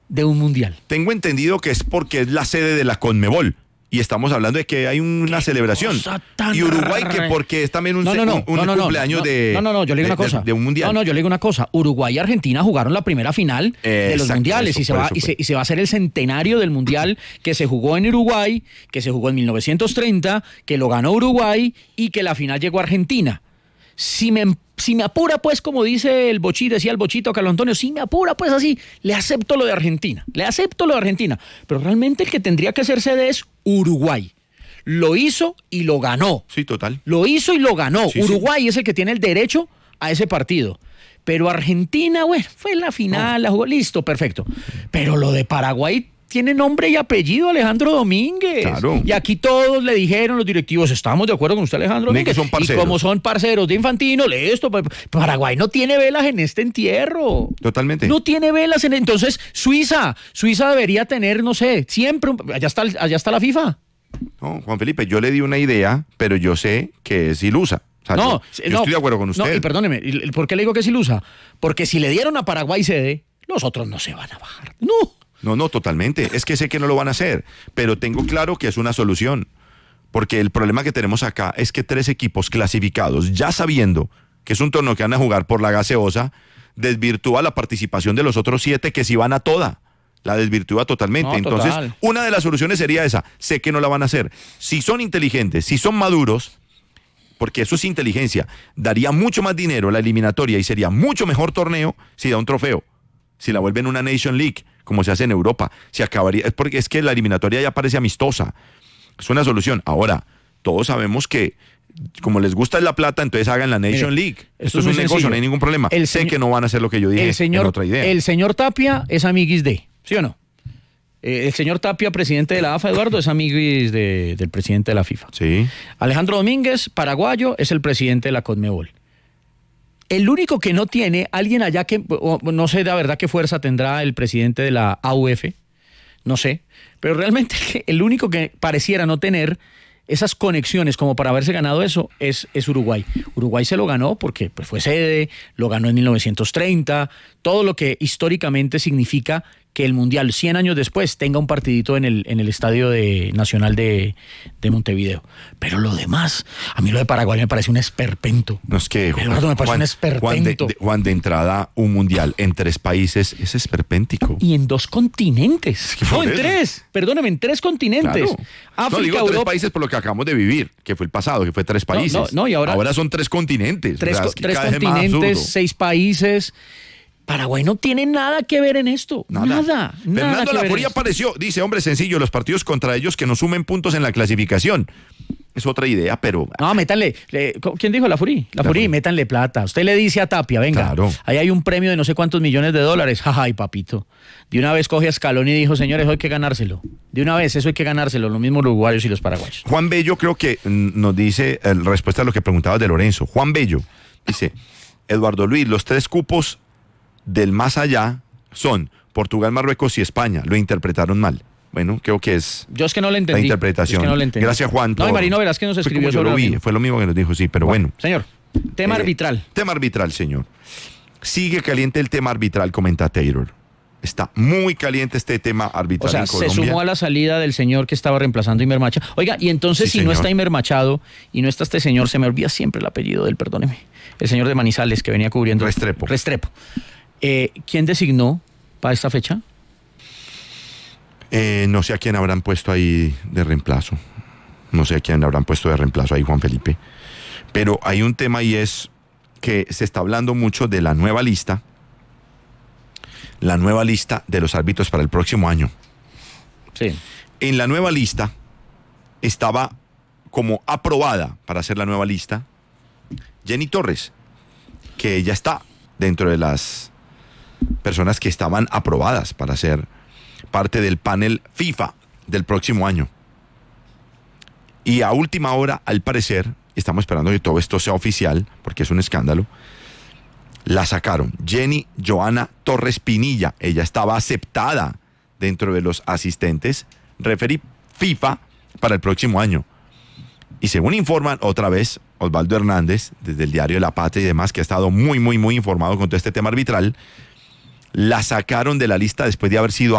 de un mundial? Tengo entendido que es porque es la sede de la Conmebol. Y estamos hablando de que hay una celebración. Y Uruguay que porque es también un cumpleaños de yo le digo una cosa. De un mundial. Yo le digo una cosa. Uruguay y Argentina jugaron la primera final de los mundiales y se va a hacer el centenario del mundial que se jugó en Uruguay, que se jugó en 1930, que lo ganó Uruguay y que la final llegó a Argentina. Si me apura, pues, como decía el Bochito Carlos Antonio, si me apura, pues así, le acepto lo de Argentina. Pero realmente el que tendría que ser sede es Uruguay. Lo hizo y lo ganó. Sí, total. Lo hizo y lo ganó. Sí, Uruguay es el que tiene el derecho a ese partido. Pero Argentina, bueno, fue la final, la jugó, listo, perfecto. Pero lo de Paraguay tiene nombre y apellido, Alejandro Domínguez. Claro. Y aquí todos le dijeron, los directivos, estamos de acuerdo con usted, Alejandro Domínguez. Son parceros. Y como son parceros de Infantino, listo, Paraguay no tiene velas en este entierro. Totalmente. No tiene velas en... Entonces, Suiza debería tener, no sé, siempre... Allá está la FIFA. No, Juan Felipe, yo le di una idea, pero yo sé que es ilusa. O sea, yo estoy de acuerdo con usted. No, y perdóneme, ¿por qué le digo que es ilusa? Porque si le dieron a Paraguay sede, los otros no se van a bajar. No, totalmente. Es que sé que no lo van a hacer, pero tengo claro que es una solución. Porque el problema que tenemos acá es que 3 equipos clasificados, ya sabiendo que es un torneo que van a jugar por la gaseosa, desvirtúa la participación de los otros 7 que sí van a toda. La desvirtúa totalmente. Entonces, una de las soluciones sería esa. Sé que no la van a hacer. Si son inteligentes, si son maduros, porque eso es inteligencia, daría mucho más dinero a la eliminatoria y sería mucho mejor torneo si da un trofeo. Si la vuelven una Nation League, como se hace en Europa, se acabaría. Es porque es que la eliminatoria ya parece amistosa. Es una solución. Ahora, todos sabemos que, como les gusta la plata, entonces hagan la Nation League. Esto es un negocio, no hay ningún problema. Sé que no van a hacer lo que yo dije en otra idea. El señor Tapia es amiguis de, ¿sí o no? El señor Tapia, presidente de la AFA, Eduardo, es amiguis del presidente de la FIFA. Sí. Alejandro Domínguez, paraguayo, es el presidente de la Conmebol. El único que no tiene, alguien allá que, no sé la verdad qué fuerza tendrá el presidente de la AUF, no sé, pero realmente el único que pareciera no tener esas conexiones como para haberse ganado eso es Uruguay. Uruguay se lo ganó porque pues, fue sede, lo ganó en 1930, todo lo que históricamente significa que el Mundial 100 años después tenga un partidito en el Estadio Nacional de Montevideo. Pero lo demás, a mí lo de Paraguay me parece un esperpento. No es que, Eduardo, me parece un esperpento. Juan, de entrada, un Mundial en 3 países es esperpéntico. Y en 2 continentes. En 3. Perdóname, en 3 continentes. Claro. África, digo Europa. 3 países por lo que acabamos de vivir, que fue el pasado, que fue 3 países. Y ahora son 3 continentes. 3 continentes, 6 países. Paraguay no tiene nada que ver en esto. Nada. Fernando Laforía apareció. Dice, hombre, sencillo, los partidos contra ellos que no sumen puntos en la clasificación. Es otra idea, pero... No, métanle. ¿Quién dijo Laforí? Laforí, métanle plata. Usted le dice a Tapia, venga, claro, ahí hay un premio de no sé cuántos millones de dólares. Ay, papito. De una vez coge a Scaloni y dijo, señores, eso hay que ganárselo. De una vez, eso hay que ganárselo. Lo mismo los uruguayos y los paraguayos. Juan Bello creo que nos dice, respuesta a lo que preguntabas de Lorenzo. Juan Bello dice, Eduardo Luis, los 3 cupos del más allá son Portugal, Marruecos y España. Lo interpretaron mal. Bueno, creo que es... Yo es que no le entendí. La interpretación. Gracias, Juan. No, y Marino Velázquez nos escribió sobre lo vi. Fue lo mismo que nos dijo, sí, pero bueno. Señor, tema arbitral. Tema arbitral, señor. Sigue caliente el tema arbitral, comenta Taylor. Está muy caliente este tema arbitral en Colombia. Se sumó a la salida del señor que estaba reemplazando a Imer Macha. Oiga, y entonces si no está Imer Machado y no está este señor, se me olvida siempre el apellido del, perdóneme, el señor de Manizales que venía cubriendo. Restrepo. ¿Quién designó para esta fecha? No sé a quién habrán puesto ahí de reemplazo. No sé a quién habrán puesto de reemplazo ahí, Juan Felipe. Pero hay un tema y es que se está hablando mucho de la nueva lista de los árbitros para el próximo año. Sí. En la nueva lista estaba como aprobada para hacer la nueva lista Jenny Torres, que ya está dentro de las personas que estaban aprobadas para ser parte del panel FIFA del próximo año. Y a última hora, al parecer, estamos esperando que todo esto sea oficial, porque es un escándalo, la sacaron. Jenny Joana Torres Pinilla, ella estaba aceptada dentro de los asistentes referee FIFA para el próximo año. Y según informan otra vez Osvaldo Hernández, desde el diario La Patria y demás, que ha estado muy informado con todo este tema arbitral, la sacaron de la lista después de haber sido